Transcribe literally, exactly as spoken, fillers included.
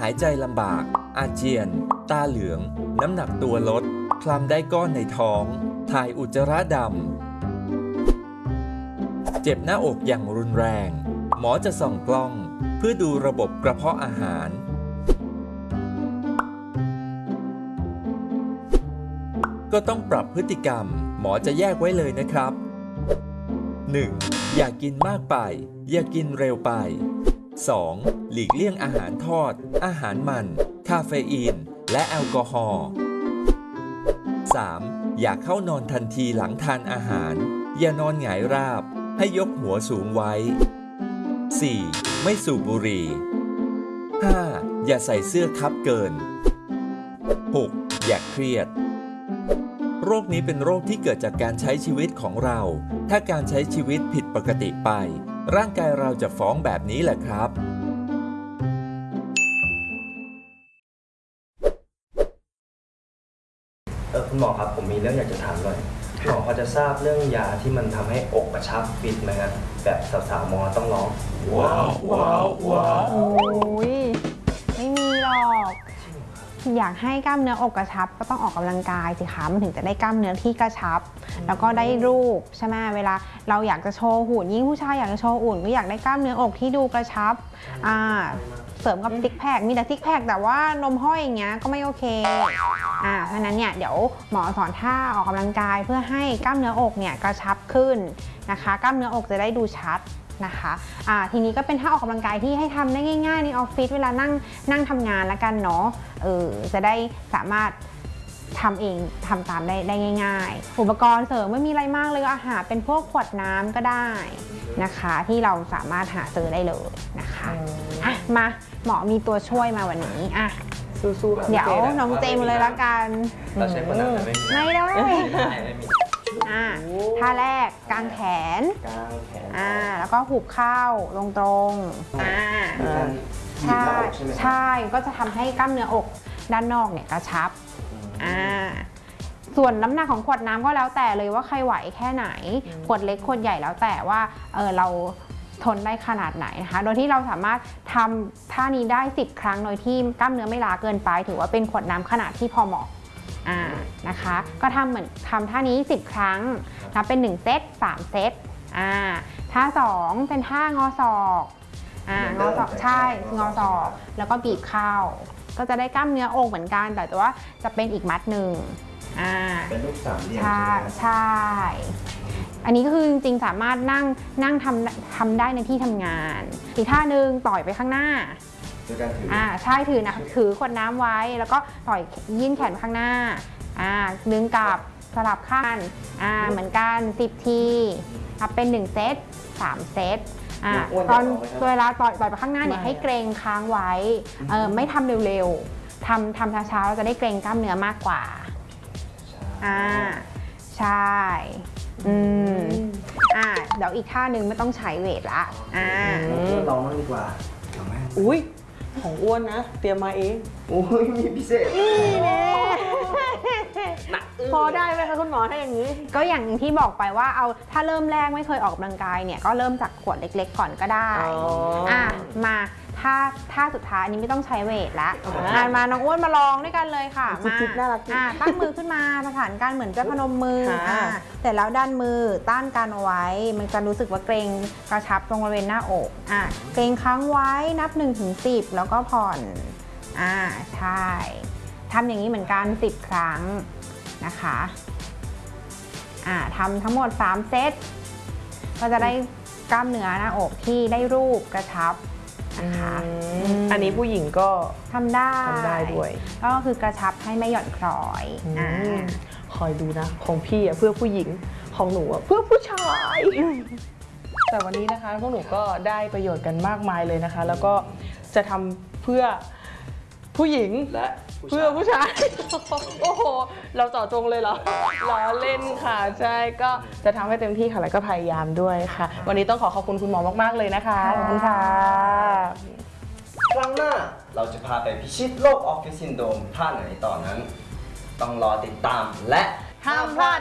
ายใจลำบากอาเจียนตาเหลืองน้ำหนักตัวลดคลำได้ก้อนในท้องถ่ายอุจจาระดำเจ็บหน้าอกอย่างรุนแรงหมอจะส่องกล้องเพื่อดูระบบกระเพาะอาหารก็ต้องปรับพฤติกรรมหมอจะแยกไว้เลยนะครับ หนึ่ง. อย่ากินมากไปอย่ากินเร็วไป สอง. หลีกเลี่ยงอาหารทอดอาหารมันคาเฟอีนและแอลกอฮอล์ สาม. อย่าเข้านอนทันทีหลังทานอาหารอย่านอนหงายราบให้ยกหัวสูงไว้ สี่. ไม่สูบบุหรี่ ห้า. อย่าใส่เสื้อคับเกิน หก. อย่าเครียดโรคนี้เป็นโรคที่เกิดจากการใช้ชีวิตของเราถ้าการใช้ชีวิตผิดปกติไปร่างกายเราจะฟ้องแบบนี้แหละครับเออคุณหมอครับผมมีเรื่องอยากจะถามหน่อยหมอพอจะทราบเรื่องยาที่มันทำให้อกกระชับฟิตไหมครับแบบสาวๆมอต้องร้องว้าวว้าวว้าวโอ้ยไม่มีหรอกอยากให้กล้ามเนื้ออกกระชับก็ต้องออกกำลังกายสิคะมันถึงจะได้กล้ามเนื้อที่กระชับแล้วก็ได้รูปใช่ไหมเวลาเราอยากจะโชว์หุ่นยิ่งผู้ชายอยากจะโชว์หุ่นก็อยากได้กล้ามเนื้ออกที่ดูกระชับอ่าเสริมกับซิกแพคมีแต่ซิกแพคแต่ว่านมห้อยอย่างเงี้ยก็ไม่โอเคอ่าเพราะนั้นเนี่ยเดี๋ยวหมอสอนท่าออกกำลังกายเพื่อให้กล้ามเนื้ออกเนี่ยกระชับขึ้นนะคะกล้ามเนื้ออกจะได้ดูชัดนะคะอ่าทีนี้ก็เป็นท่าออกกำลังกายที่ให้ทำได้ง่ายๆในออฟฟิศเวลานั่งนั่งทำงานแล้วกันเนาะเออจะได้สามารถทำเองทำตามได้ได้ง่ายๆอุปกรณ์เสริมไม่มีอะไรมากเลยก็อาหารเป็นพวกขวดน้ำก็ได้นะคะที่เราสามารถหาซื้อได้เลยนะคะอ่ะมาหมอมีตัวช่วยมาวันนี้อ่ะสู้ๆเดี๋ยวน้องเจมเลยละกันเราใช้คนนั้นแต่ไม่ไม่ได้อ่าท่าแรกกางแขนกางแขนอ่าแล้วก็หุบเข้าลงตรงอ่าใช่ใช่ก็จะทำให้กล้ามเนื้ออกด้านนอกเนี่ยกระชับอ่าส่วนน้ำหนักของขวดน้ำก็แล้วแต่เลยว่าใครไหวแค่ไหนขวดเล็กขวดใหญ่แล้วแต่ว่าเออเราทนได้ขนาดไหนนะคะโดยที่เราสามารถทำท่านี้ได้สิบครั้งโดยที่กล้ามเนื้อไม่ล้าเกินไปถือว่าเป็นขวดน้ำขนาดที่พอเหมาะอ่านะคะก็ทำเหมือนทำท่านี้สิบครั้งนับเป็นหนึ่งเซตสามเซตอ่าท่าสองเป็นท่างอศอกอ่างอศอกใช่งอศอกแล้วก็บีบเข้าก็จะได้กล้ามเนื้ออกเหมือนกันแต่ว่าจะเป็นอีกมัดหนึ่งอ่าเป็นรูปสามเหลี่ยมใช่ใช่อันนี้ก็คือจริงๆสามารถนั่งนั่งทำทำได้ในที่ทำงานอีกท่าหนึ่งต่อยไปข้างหน้าอ่าใช่ถือนะถือขวดน้ำไว้แล้วก็ต่อยยื่นแขนไปข้างหน้าอ่าดึงกลับสลับข้างอ่าเหมือนกันสิบทีนับเป็นหนึ่งเซตสามเซตอ่าตอนเวลาต่อยต่อยไปข้างหน้าเนี่ยให้เกรงค้างไว้เออไม่ทำเร็วๆทำทำช้าๆเราจะได้เกรงกล้ามเนื้อมากกว่าอ่าใช่อืมอ่าเดี๋ยวอีกท่าหนึ่งไม่ต้องใช้เวทละอ่าลองมั่งดีกว่าอุ้ยของอ้วนนะเตรียมมาเองอุ้ยมีพิเศษพอได้ไหมคะคุณหมอถ้าอย่างนี้ก็อย่างที่บอกไปว่าเอาถ้าเริ่มแรกไม่เคยออกกำลังกายเนี่ยก็เริ่มจากขวดเล็กๆก่อนก็ได้อ่ะมาถ้าท่าสุดท้ายนี้ไม่ต้องใช้เวทแล้วอ่ะมาน้องอ้วนมาลองด้วยกันเลยค่ะมาอ่ะตั้งมือขึ้นมาประสานกันเหมือนจะพนมมืออ่ะเสร็จแล้วด้านมือต้านกันเอาไว้มันจะรู้สึกว่าเกร็งกระชับตรงบริเวณหน้าอกอ่ะเกร็งค้างไว้นับหนึ่งถึงสิบแล้วก็ผ่อนอ่าใช่ทำอย่างนี้เหมือนกันสิบครั้งนะคะอ่าทำทั้งหมดสามเซตก็จะได้กล้ามเนื้อหน้าอกที่ได้รูปกระชับนะคะอันนี้ผู้หญิงก็ทำได้ทำได้ด้วยก็คือกระชับให้ไม่หย่อนคล้อยอ่าคอยดูนะของพี่อ่ะเพื่อผู้หญิงของหนูอ่ะเพื่อผู้ชายแต่วันนี้นะคะพวกหนูก็ได้ประโยชน์กันมากมายเลยนะคะแล้วก็จะทำเพื่อผู้หญิงและเพื่อผู้ชายโอ้โหเราเจาะจงเลยเหรอล้อเล่นค่ะใช่ก็จะทำให้เต็มที่ค่ะแล้วก็พยายามด้วยค่ะวันนี้ต้องขอขอบคุณคุณหมอมากๆเลยนะคะขอบคุณค่ะครั้งหน้าเราจะพาไปพิชิตโรคออฟฟิศซินโดรมท่าไหนต่อนั้นต้องรอติดตามและห้ามพลาด